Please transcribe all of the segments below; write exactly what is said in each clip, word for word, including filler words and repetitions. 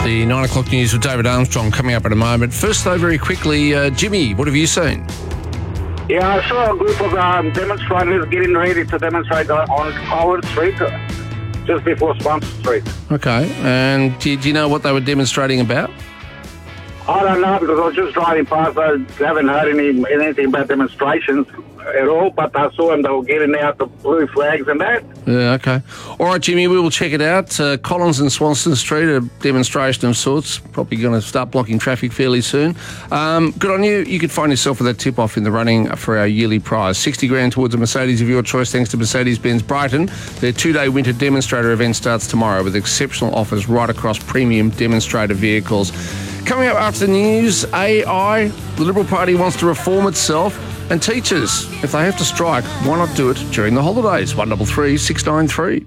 The nine o'clock news with David Armstrong coming up in a moment. First, though, very quickly, uh, Jimmy, what have you seen? Yeah, I saw a group of um, demonstrators getting ready to demonstrate on Howard Street, uh, just before Swan Street. Okay, and do, do you know what they were demonstrating about? I don't know, because I was just driving past. I haven't heard any anything about demonstrations at all, but I saw them, they were getting out the blue flags and that. Yeah, okay. All right, Jimmy, we will check it out. Uh, Collins and Swanston Street, a demonstration of sorts, probably going to start blocking traffic fairly soon. Um, good on you. You could find yourself with a tip-off in the running for our yearly prize. sixty grand towards a Mercedes of your choice, thanks to Mercedes-Benz Brighton. Their two-day winter demonstrator event starts tomorrow with exceptional offers right across premium demonstrator vehicles. Coming up after the news, A I, the Liberal Party wants to reform itself, and teachers, if they have to strike, why not do it during the holidays? one double three six nine three.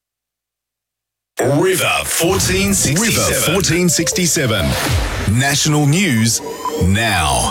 River fourteen sixty-seven. River fourteen sixty-seven. National news now.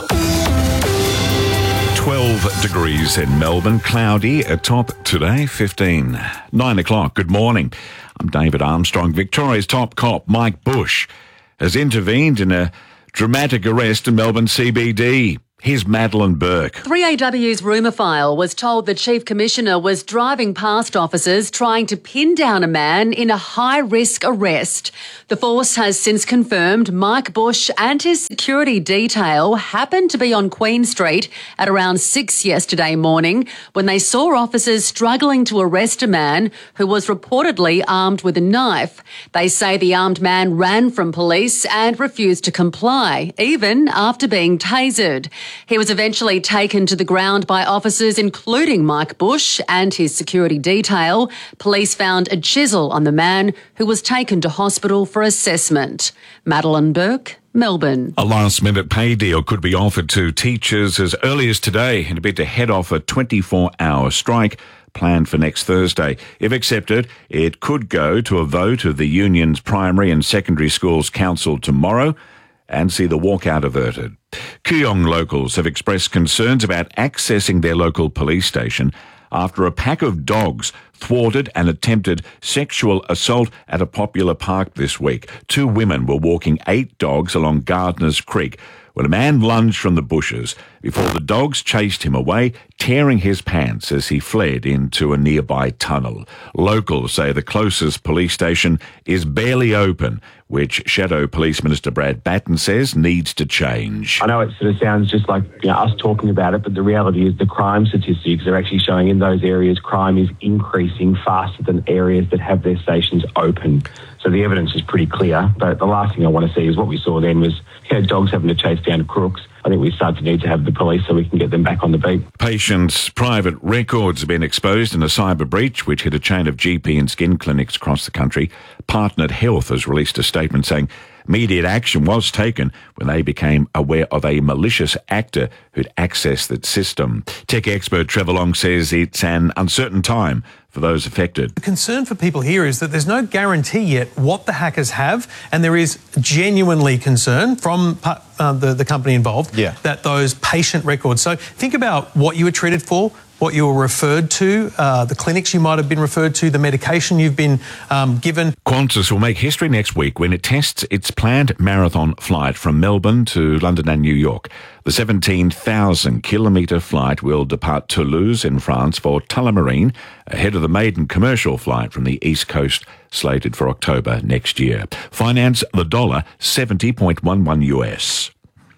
twelve degrees in Melbourne, cloudy, a top today, fifteen. nine o'clock, good morning. I'm David Armstrong. Victoria's top cop, Mike Bush, has intervened in a dramatic arrest in Melbourne C B D. Here's Madeline Burke. three A W's rumour file was told the Chief Commissioner was driving past officers trying to pin down a man in a high-risk arrest. The force has since confirmed Mike Bush and his security detail happened to be on Queen Street at around six yesterday morning when they saw officers struggling to arrest a man who was reportedly armed with a knife. They say the armed man ran from police and refused to comply, even after being tasered. He was eventually taken to the ground by officers, including Mike Bush and his security detail. Police found a chisel on the man, who was taken to hospital for assessment. Madeline Burke, Melbourne. A last-minute pay deal could be offered to teachers as early as today in a bid to head off a twenty-four hour strike planned for next Thursday. If accepted, it could go to a vote of the union's primary and secondary schools council tomorrow and see the walkout averted. Kooyong locals have expressed concerns about accessing their local police station after a pack of dogs thwarted an attempted sexual assault at a popular park this week. Two women were walking eight dogs along Gardners Creek when a man lunged from the bushes before the dogs chased him away, tearing his pants as he fled into a nearby tunnel. Locals say the closest police station is barely open, which Shadow Police Minister Brad Batten says needs to change. I know it sort of sounds just like, you know, us talking about it, but the reality is the crime statistics are actually showing in those areas crime is increasing faster than areas that have their stations open. So the evidence is pretty clear, but the last thing I want to see is what we saw then was, you know, dogs having to chase down crooks. I think we start to need to have the police so we can get them back on the beat. Patients' private records have been exposed in a cyber breach which hit a chain of G P and skin clinics across the country. Partnered Health has released a statement saying immediate action was taken when they became aware of a malicious actor who'd accessed that system. Tech expert Trevor Long says it's an uncertain time for those affected. The concern for people here is that there's no guarantee yet what the hackers have, and there is genuinely concern from uh, the, the company involved yeah. that those patient records. So think about what you were treated for, what you were referred to, uh, the clinics you might have been referred to, the medication you've been um, given. Qantas will make history next week when it tests its planned marathon flight from Melbourne to London and New York. The seventeen thousand kilometre flight will depart Toulouse in France for Tullamarine, ahead of the maiden commercial flight from the East Coast slated for October next year. Finance the dollar seventy point one one U S.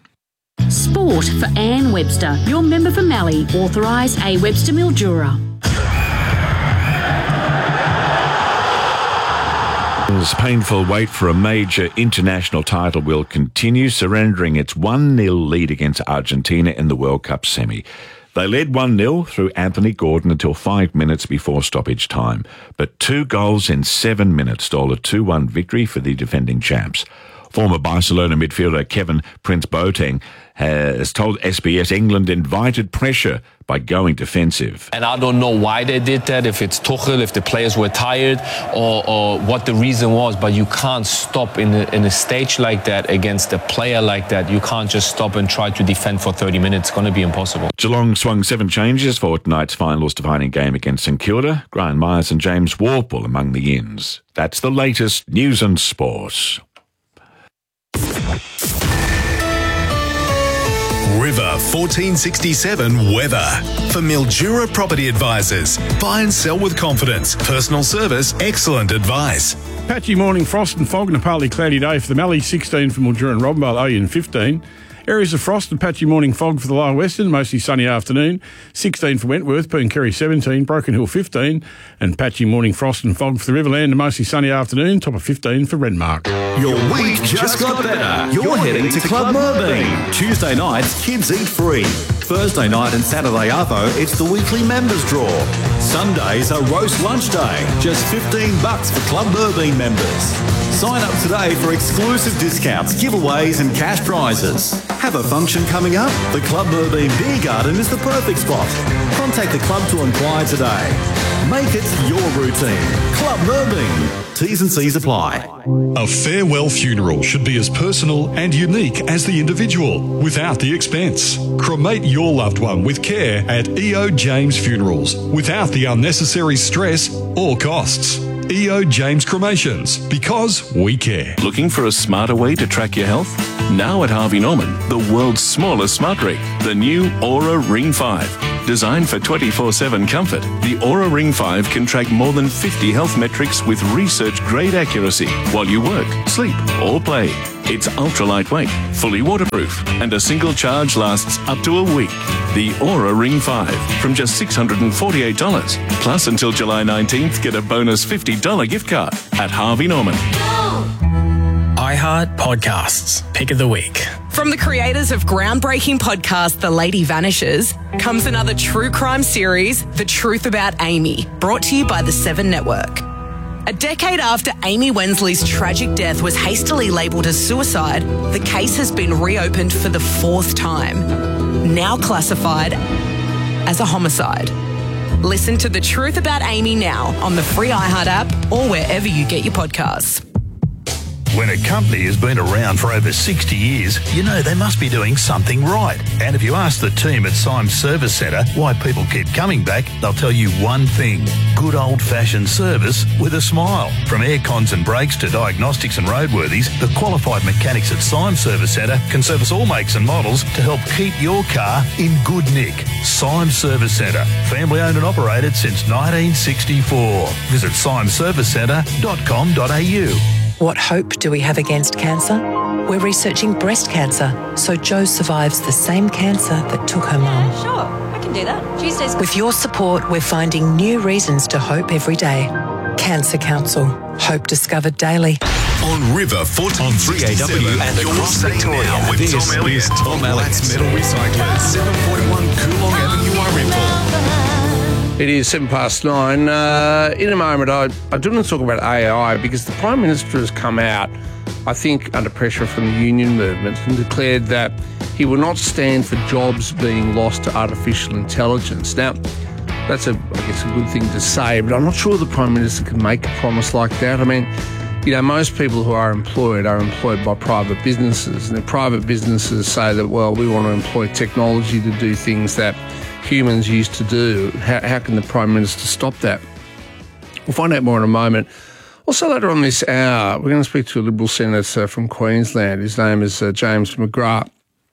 Sport for Anne Webster, your member for Mallee, authorised A Webster Mildura. This painful wait for a major international title will continue, surrendering its one nil lead against Argentina in the World Cup semi. They led one nil through Anthony Gordon until five minutes before stoppage time, but two goals in seven minutes stole a two one victory for the defending champs. Former Barcelona midfielder Kevin Prince Boateng has told S B S England invited pressure by going defensive. And I don't know why they did that, if it's Tuchel, if the players were tired, or, or what the reason was, but you can't stop in a, in a stage like that against a player like that. You can't just stop and try to defend for thirty minutes. It's going to be impossible. Geelong swung seven changes for tonight's finals defining game against St Kilda. Brian Myers and James Warple among the ins. That's the latest news and sport. River fourteen sixty-seven weather. For Mildura Property Advisors. Buy and sell with confidence. Personal service, excellent advice. Patchy morning frost and fog and a partly cloudy day for the Mallee, sixteen for Mildura and Robinvale, Oyen fifteen. Areas of frost and patchy morning fog for the lower western, mostly sunny afternoon. sixteen for Wentworth, Pooncarry seventeen, Broken Hill fifteen, and patchy morning frost and fog for the Riverland and mostly sunny afternoon, top of fifteen for Renmark. Your week just got better. You're heading to Club Merbein. Tuesday nights, kids eat free. Thursday night and Saturday arvo, it's the weekly members draw. Sundays are roast lunch day, just fifteen bucks for Club Merbein members. Sign up today for exclusive discounts, giveaways and cash prizes. Have a function coming up? The Club Merbein Beer Garden is the perfect spot. Contact the club to inquire today. Make it your routine. Club Merbein. T's and C's apply. A farewell funeral should be as personal and unique as the individual, without the expense. Cremate your loved one with care at E O James Funerals, without the unnecessary stress or costs. E O James Cremations, because we care. Looking for a smarter way to track your health? Now at Harvey Norman, the world's smallest smart rig, the new Aura Ring five. Designed for twenty-four seven comfort, the Aura Ring five can track more than fifty health metrics with research-grade accuracy while you work, sleep, or play. It's ultra lightweight, fully waterproof, and a single charge lasts up to a week. The Aura Ring five from just six hundred forty-eight dollars. Plus, until July nineteenth, get a bonus fifty dollars gift card at Harvey Norman. iHeart Podcasts, Pick of the Week. From the creators of groundbreaking podcast The Lady Vanishes comes another true crime series, The Truth About Amy, brought to you by the Seven Network. A decade after Amy Wensley's tragic death was hastily labelled as suicide, the case has been reopened for the fourth time, now classified as a homicide. Listen to The Truth About Amy now on the free iHeart app or wherever you get your podcasts. When a company has been around for over sixty years, you know they must be doing something right. And if you ask the team at Symes Service Centre why people keep coming back, they'll tell you one thing: good old-fashioned service with a smile. From air cons and brakes to diagnostics and roadworthies, the qualified mechanics at Symes Service Centre can service all makes and models to help keep your car in good nick. Symes Service Centre, family owned and operated since nineteen sixty-four. Visit symes service centre dot com dot a u. What hope do we have against cancer? We're researching breast cancer, so Jo survives the same cancer that took her mum. Sure, I can do that. Tuesdays. With your support, we're finding new reasons to hope every day. Cancer Council. Hope discovered daily. On River fourteen sixty-seven and across Victoria with This Tom Elliott. is Tom Elliott. Metal Recyclers, seven point one Coolong Avenue, Warrnambool. It is seven past nine. Uh, in a moment, I, I do want to talk about A I because the Prime Minister has come out, I think, under pressure from the union movement and declared that he will not stand for jobs being lost to artificial intelligence. Now, that's, a, I guess, a good thing to say, but I'm not sure the Prime Minister can make a promise like that. I mean, you know, most people who are employed are employed by private businesses, and the private businesses say that, well, we want to employ technology to do things that humans used to do. How, how can the Prime Minister stop that? We'll find out more in a moment. Also later on this hour, we're going to speak to a Liberal Senator from Queensland. His name is uh, James McGrath.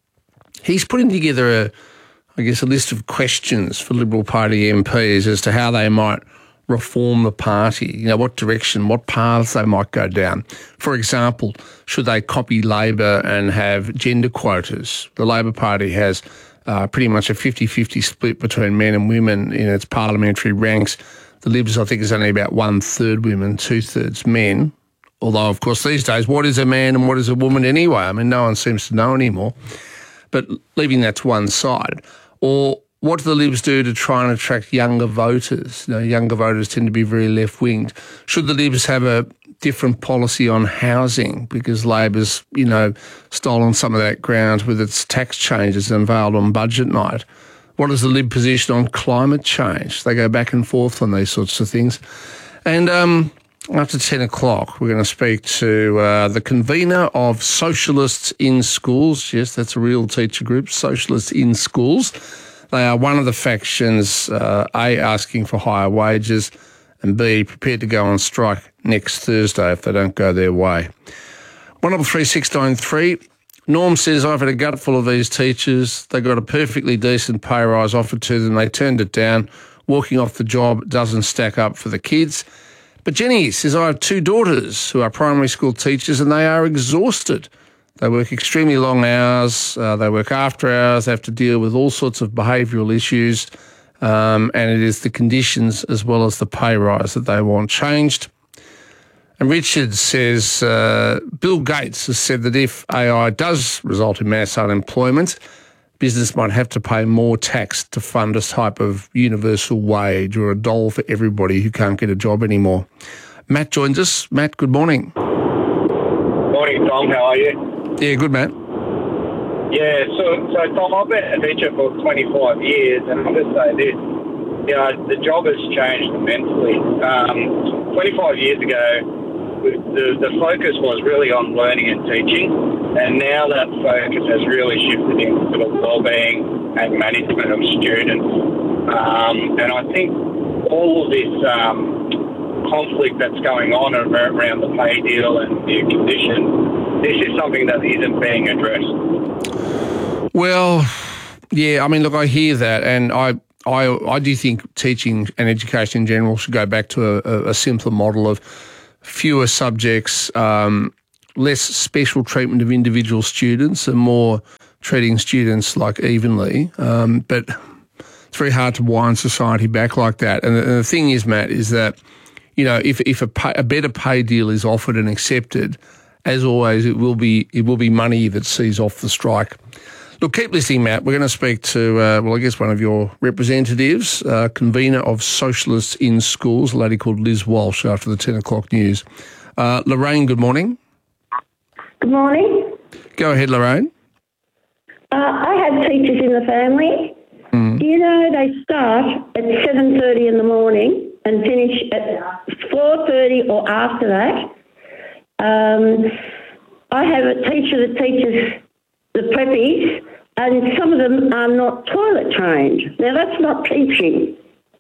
He's putting together, a, I guess, a list of questions for Liberal Party M Ps as to how they might reform the party, you know, what direction, what paths they might go down. For example, should they copy Labor and have gender quotas? The Labor Party has Uh, pretty much a fifty-fifty split between men and women in its parliamentary ranks. The Libs, I think, is only about one-third women, two-thirds men. Although, of course, these days, what is a man and what is a woman anyway? I mean, no one seems to know anymore. But leaving that to one side. Or what do the Libs do to try and attract younger voters? You know, younger voters tend to be very left-winged. Should the Libs have a different policy on housing because Labor's, you know, stolen some of that ground with its tax changes unveiled on budget night? What is the Lib position on climate change? They go back and forth on these sorts of things. And um, after ten o'clock, we're going to speak to uh, the convener of Socialists in Schools. Yes, that's a real teacher group, Socialists in Schools. They are one of the factions, uh, A, asking for higher wages, and B, prepared to go on strike next Thursday if they don't go their way. one double three six nine three. Norm says, I've had a gut full of these teachers. They got a perfectly decent pay rise offered to them. They turned it down. Walking off the job doesn't stack up for the kids. But Jenny says, I have two daughters who are primary school teachers and they are exhausted. They work extremely long hours. Uh, they work after hours. They have to deal with all sorts of behavioural issues. Um, and it is the conditions as well as the pay rise that they want changed. And Richard says, uh, Bill Gates has said that if A I does result in mass unemployment, business might have to pay more tax to fund a type of universal wage or a dole for everybody who can't get a job anymore. Matt joins us. Matt, good morning. Morning, Tom. How are you? Yeah, good, Matt. Yeah, so, so Tom, I've been a teacher for twenty-five years, and I'll just say this. You know, the job has changed immensely. Um, twenty-five years ago, the, the focus was really on learning and teaching, and now that focus has really shifted into the well-being and management of students. Um, and I think all of this um, conflict that's going on around the pay deal and the conditions, this is something that isn't being addressed. Well, yeah, I mean, look, I hear that, and I I, I do think teaching and education in general should go back to a, a simpler model of fewer subjects, um, less special treatment of individual students and more treating students like evenly. Um, but it's very hard to wind society back like that. And the, and the thing is, Matt, is that, you know, if, if a, pay, a better pay deal is offered and accepted, as always, it will be it will be money that sees off the strike. Look, keep listening, Matt. We're going to speak to, uh, well, I guess one of your representatives, uh, convener of Socialists in Schools, a lady called Liz Walsh, after the ten o'clock news. Uh, Lorraine, good morning. Good morning. Go ahead, Lorraine. Uh, I have teachers in the family. Mm. Do you know they start at seven thirty in the morning and finish at four thirty or after that? Um, I have a teacher that teaches the preppies, and some of them are not toilet trained. Now, that's not teaching.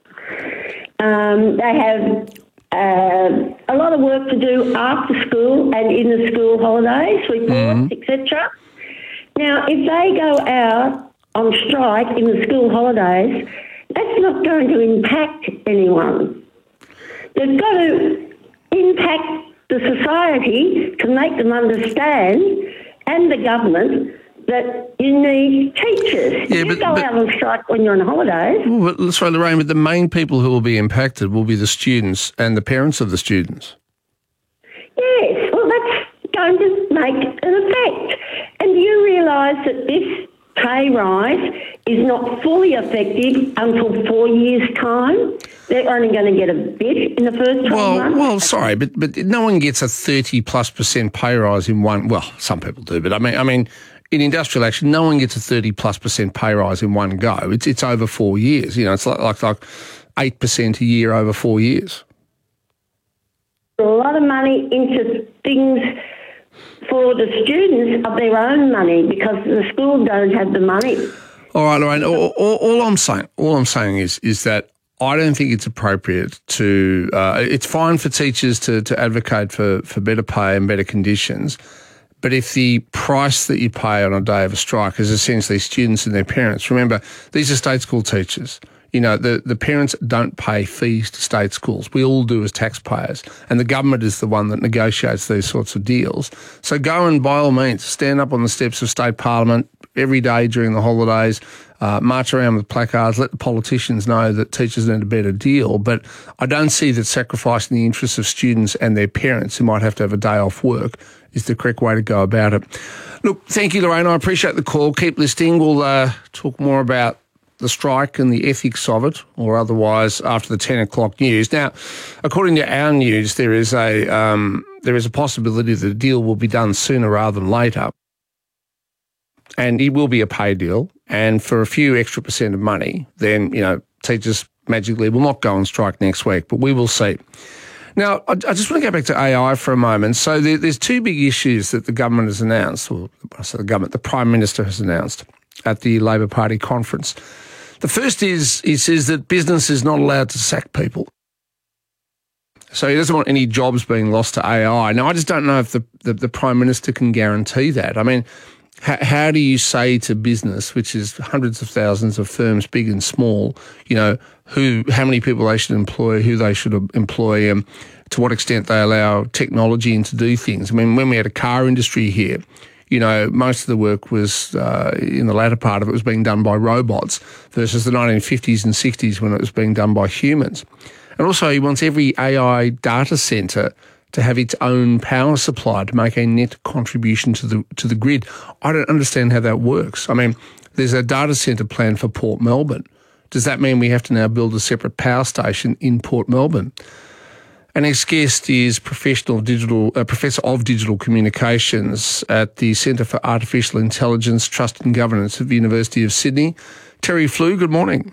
Um, they have uh, a lot of work to do after school and in the school holidays, reports, mm. et cetera. Now, if they go out on strike in the school holidays, that's not going to impact anyone. They've got to impact the society to make them understand, and the government, that you need teachers. Yeah, you but, go but, out on strike when you're on holidays. Well, but, sorry, Lorraine, but the main people who will be impacted will be the students and the parents of the students. Yes, well, that's going to make an effect. And do you realise that this pay rise is not fully effective until four years' time? They're only going to get a bit in the first twelve well, months. Well, sorry, but but no one gets a thirty plus percent pay rise in one. Well, some people do, but I mean, I mean, in industrial action, no one gets a thirty plus percent pay rise in one go. It's it's over four years. You know, it's like like like eight percent a year over four years. A lot of money into things for the students of their own money because the school don't have the money. All right, Lorraine. All, all, all I'm saying, all I'm saying is is that I don't think it's appropriate to. Uh, it's fine for teachers to to advocate for for better pay and better conditions, but if the price that you pay on a day of a strike is essentially students and their parents, remember these are state school teachers. You know, the, the parents don't pay fees to state schools. We all do as taxpayers, and the government is the one that negotiates these sorts of deals. So go and, by all means, stand up on the steps of state parliament every day during the holidays, uh, march around with placards, let the politicians know that teachers need a better deal. But I don't see that sacrificing the interests of students and their parents who might have to have a day off work is the correct way to go about it. Look, thank you, Lorraine. I appreciate the call. Keep listening. We'll uh, talk more about the strike and the ethics of it, or otherwise after the ten o'clock news. Now, according to our news, there is a um, there is a possibility that a deal will be done sooner rather than later, and it will be a pay deal. And for a few extra percent of money, then you know teachers magically will not go on strike next week, but we will see. Now, I, I just want to go back to A I for a moment. So there, there's two big issues that the government has announced, or I say the government, the Prime Minister has announced at the Labor Party conference. The first is he says that business is not allowed to sack people. So he doesn't want any jobs being lost to A I. Now, I just don't know if the, the, the Prime Minister can guarantee that. I mean, how, how do you say to business, which is hundreds of thousands of firms, big and small, you know, who, how many people they should employ, who they should employ, and to what extent they allow technology in to do things? I mean, when we had a car industry here, you know, most of the work was, uh, in the latter part of it, was being done by robots versus the nineteen fifties and sixties when it was being done by humans. And also he wants every A I data centre to have its own power supply to make a net contribution to the to the grid. I don't understand how that works. I mean, there's a data centre plan for Port Melbourne. Does that mean we have to now build a separate power station in Port Melbourne? Our next guest is professional digital, uh, Professor of Digital Communications at the Centre for Artificial Intelligence, Trust and Governance at the University of Sydney. Terry Flew, good morning.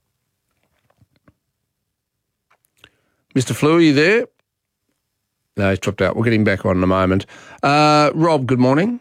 Mister Flew, are you there? No, he's dropped out. We'll get him back on in a moment. Uh, Rob, good morning.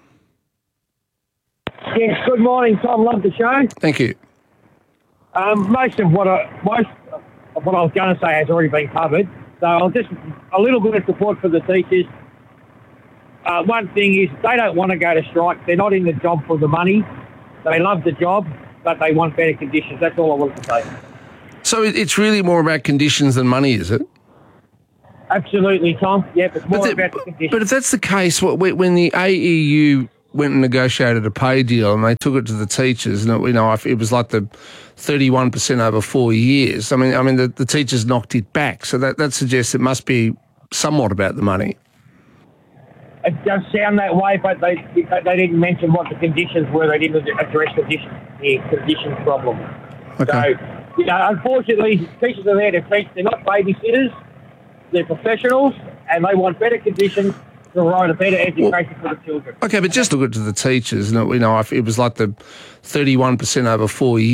Yes, good morning, Tom. Love the show. Thank you. Um, most of what I, most of what I was going to say has already been covered. So I'll just a little bit of support for the teachers. Uh, one thing is they don't want to go to strike. They're not in the job for the money. They love the job, but they want better conditions. That's all I want to say. So it's really more about conditions than money, is it? Absolutely, Tom. Yeah, it's more but the, about the conditions. But if that's the case, when the A E U went and negotiated a pay deal and they took it to the teachers, and it, you know, it was like the thirty-one percent over four years. I mean, I mean, the, the teachers knocked it back, so that, that suggests it must be somewhat about the money. It does sound that way, but they they didn't mention what the conditions were. They didn't address the conditions, the conditions problem. Okay. So, you know, unfortunately, teachers are there to teach. They're not babysitters. They're professionals, and they want better conditions to provide a better education well, for the children. Okay, but just look at the teachers. You know, it was like the thirty-one percent over four years.